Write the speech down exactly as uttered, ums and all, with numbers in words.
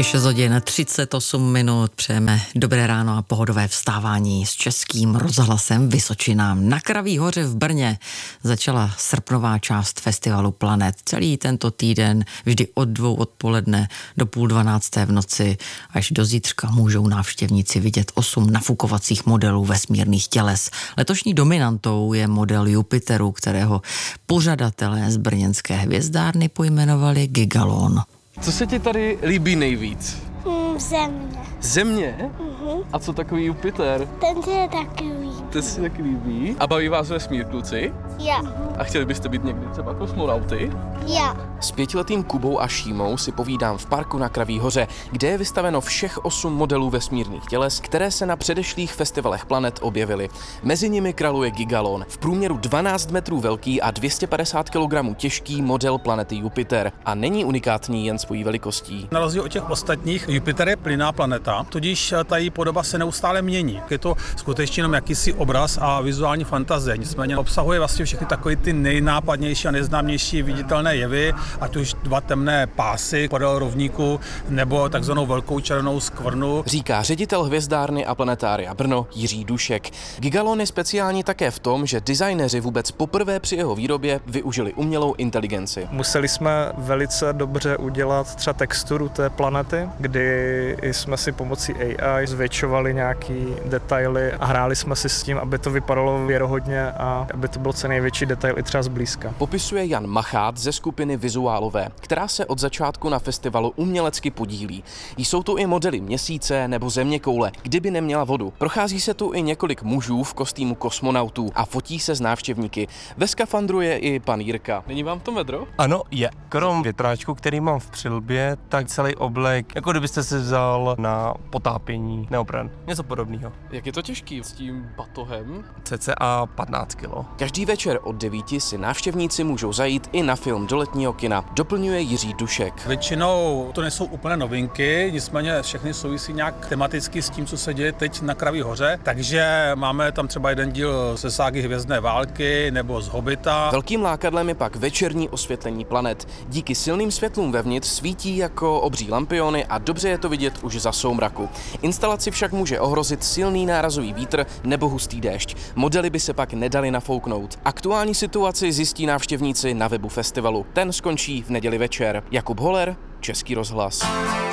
Je šest hodin třicet osm minut, přejeme dobré ráno a pohodové vstávání s Českým rozhlasem Vysočinám. Na Kraví hoře v Brně začala srpnová část festivalu Planet. Celý tento týden, vždy od dvou odpoledne do půl dvanácté v noci, až do zítřka můžou návštěvníci vidět osm nafukovacích modelů vesmírných těles. Letošní dominantou je model Jupiteru, kterého pořadatelé z brněnské hvězdárny pojmenovali Gigalon. Co se ti tady líbí nejvíc? Mm, země. Země? Mhm. A co takový Jupiter? Ten se taky líbí. To si taky líbí. A baví vás vesmír, kluci? Já. A chtěli byste být někdy třeba kosmonauty? Já. S pětiletým Kubou a Šímou si povídám v parku na Kraví hoře, kde je vystaveno všech osm modelů vesmírných těles, které se na předešlých festivalech Planet objevily. Mezi nimi kraluje Gigalon, v průměru dvanáct metrů velký a dvě stě padesát kilogramů těžký model planety Jupiter. A není unikátní jen svojí velikostí. Na rozdíl od těch ostatních, Jupiter je plynná planeta, tudíž ta její podoba se neustále mění. Je to skutečně jenom jakýsi obraz a vizuální fantazie. Nicméně obsahuje vlastně všechny takové ty nejnápadnější a nejznámější viditelné jevy, ať už dva temné pásy podél rovníku nebo takzvanou velkou červenou skvrnu. Říká ředitel hvězdárny a planetária Brno Jiří Dušek. Gigalon je speciální také v tom, že designéři vůbec poprvé při jeho výrobě využili umělou inteligenci. Museli jsme velice dobře udělat třeba texturu té planety, kdy jsme si pomocí A I zvětšovali nějaký detaily a hráli jsme si s tím, aby to vypadalo věrohodně a aby to byl co největší detail i třeba zblízka. Popisuje Jan Machát ze skupiny Vizuálové, která se od začátku na festivalu umělecky podílí. Jsou tu i modely měsíce nebo zeměkoule, kdyby neměla vodu. Prochází se tu i několik mužů v kostýmu kosmonautů a fotí se s návštěvníky. Ve skafandru je i pan Jirka. Není vám to vedro? Ano, je. Krom větráčku, který mám v přilbě, tak celý oblek, jako kdybyste si vzal na potápění neopren. Něco podobného. Jak je to těžký s tím batohem? Cca patnáct kilo. Každý večer od devíti si návštěvníci můžou zajít i na film do letního kina, doplňuje Jiří Dušek. Většinou to nejsou úplně novinky, nicméně všechny souvisí nějak tematicky s tím, co se děje teď na Kraví hoře. Takže máme tam třeba jeden díl ze ságy Hvězdné války nebo z Hobita. Velkým lákadlem je pak večerní osvětlení planet. Díky silným světlům vevnitř svítí jako obří lampiony a dobře je to vidět už za soumraku. Instalaci však může ohrozit silný nárazový vítr nebo hustý déšť. Modely by se pak nedali nafouknout. Aktuální situaci zjistí návštěvníci na webu festivalu. Ten skončí v neděli večer. Jakub Holer, Český rozhlas.